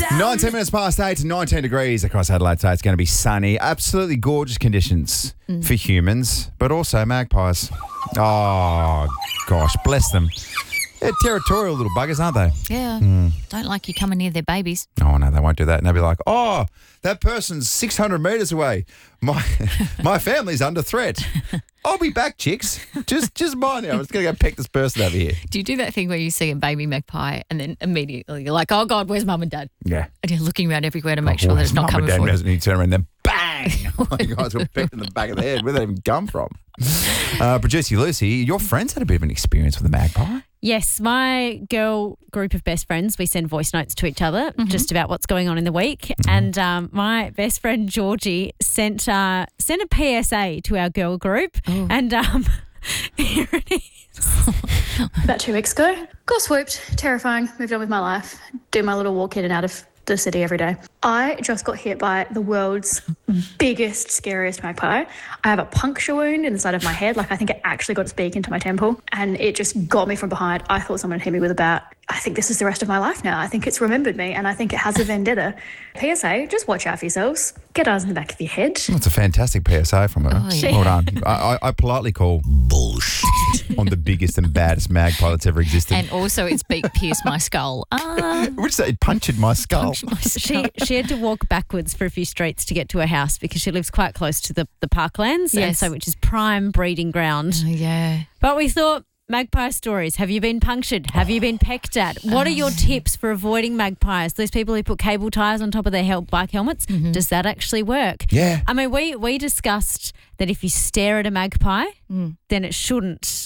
19 minutes past 8, 19 degrees across Adelaide today. It's going to be sunny. Absolutely gorgeous conditions for humans, but also magpies. Oh, gosh, bless them. They're territorial little buggers, aren't they? Yeah. Don't like you coming near their babies. Oh, no, they won't do that. And they'll be like, oh, that person's 600 metres away. My family's under threat. I'll be back, chicks. Just mind you. I'm just going to go peck this person over here. Do you do that thing where you see a baby magpie and then immediately you're like, oh, God, where's mum and dad? Yeah. And you're looking around everywhere to make sure that it's not coming for you. And you turn around and then bang! You guys got pecked in the back of the head. Where did that even come from? Producer Lucy, your friends had a bit of an experience with a magpie. Yes, my girl group of best friends, we send voice notes to each other just about what's going on in the week. And my best friend Georgie sent a PSA to our girl group. And here it is. About 2 weeks ago, got swooped, terrifying, moved on with my life, do my little walk in and out of the city every day. I just got hit by the world's biggest, scariest magpie. I have a puncture wound in the side of my head. Like, I think it actually got its beak into my temple and it just got me from behind. I thought someone had hit me with a bat. I think this is the rest of my life now. I think it's remembered me and I think it has a vendetta. PSA, just watch out for yourselves. Get eyes in the back of your head. That's a fantastic PSA from her. Hold on. I politely call bullshit on the biggest and baddest magpie that's ever existed. And also its beak pierced my skull. Which it punctured my skull. She had to walk backwards for a few streets to get to her house because she lives quite close to the parklands, and so which is prime breeding ground. Oh, yeah. But we thought, magpie stories. Have you been punctured? Have you been pecked at? What are your tips for avoiding magpies? Those people who put cable ties on top of their bike helmets, does that actually work? Yeah. I mean, we discussed that if you stare at a magpie, then it shouldn't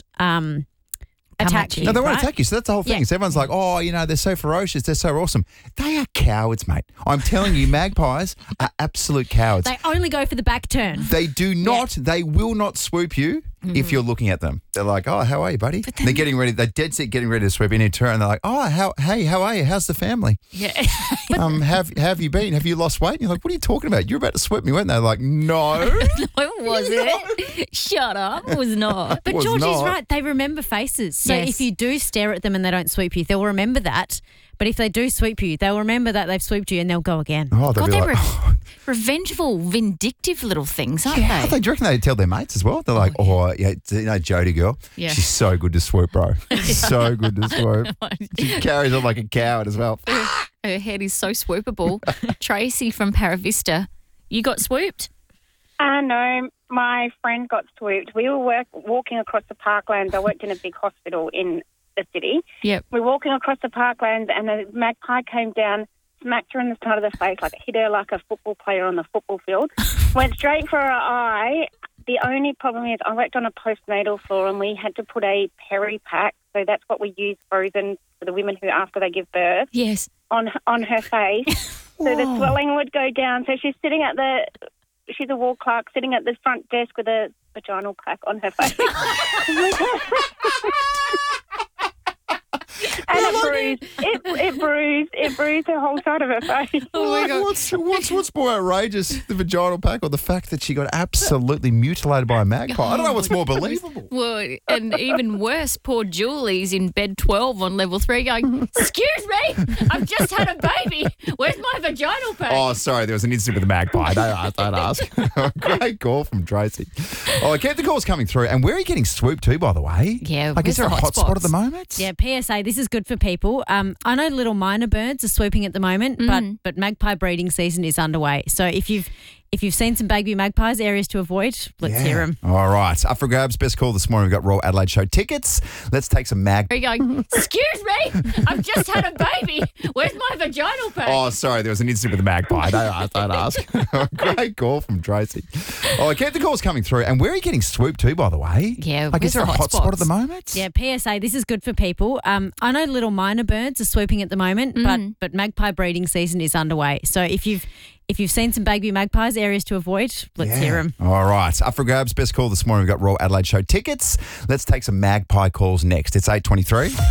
attack you. No, they won't right? attack you. So that's the whole thing. Yeah. So everyone's like, oh, they're so ferocious. They're so awesome. They are cowards, mate. I'm telling you, magpies are absolute cowards. They only go for the back turn. They do not. They will not swoop you if you're looking at them. They're like, oh, how are you, buddy? They're getting ready. They're dead set getting ready to swoop in your turn. They're like, oh, how are you? How's the family? Yeah. Have you been? Have you lost weight? And you're like, what are you talking about? You're about to swoop me, weren't they? Like, no. No, was it? Shut up. It was not. But Was Georgie's not. right. They remember faces. So Yes. if you do stare at them and they don't swoop you, they'll remember that. But if they do swoop you, they'll remember that they've swooped you and they'll go again. Oh, they'll God, be they're like, revengeful, vindictive little things, aren't yeah. they? Do you reckon they tell their mates as well? They're like, Jody girl, Yeah. she's so good to swoop, bro. She's so good to swoop. She carries on like a coward as well. Her head is so swoopable. Tracy from Paravista, you got swooped? No, my friend got swooped. We were walking across the parklands. I worked in a big hospital in the city. Yep. We're walking across the parklands and the magpie came down, smacked her in the side of the face, like hit her like a football player on the football field. Went straight for her eye. The only problem is I worked on a postnatal floor and we had to put a peri pack, so that's what we use frozen for the women who after they give birth, Yes. on her face. So the swelling would go down. So she's she's a ward clerk sitting at the front desk with a vaginal pack on her face. And it bruised her whole side of her face. Oh my God. What's more outrageous, the vaginal pack or the fact that she got absolutely mutilated by a magpie? I don't know what's more believable. Well, and even worse, poor Julie's in bed 12 on level 3 going, excuse me, I've just had a baby. Where's my vaginal pack? Oh, sorry, there was an incident with a magpie. Don't ask. Great call from Tracy. Oh, keep the calls coming through. And where are you getting swooped to, by the way? Yeah, Like, is where's there a the hot hot spot at the spots? moment? Yeah, PSA, this is good for people. I know little minor birds are swooping at the moment, but magpie breeding season is underway. So if you've seen some baby magpies, areas to avoid, let's hear them. All right. Up for grabs. Best call this morning. We've got Royal Adelaide Show tickets. Let's take some Are you going, excuse me, I've just had a baby. Where's my vaginal pack? Oh, sorry, there was an incident with a magpie. Don't ask. Great call from Tracy. Oh, keep the calls coming through. And where are you getting swooped to, by the way? Yeah, Like, is where's there a the hot hot spot at spots? the moment? Yeah, PSA, this is good for people. I know little minor birds are swooping at the moment, but magpie breeding season is underway. So if you've seen some baby magpies, areas to avoid, let's hear them. All right. Up for grabs. Best call this morning. We've got Royal Adelaide Show tickets. Let's take some magpie calls next. It's 8:23.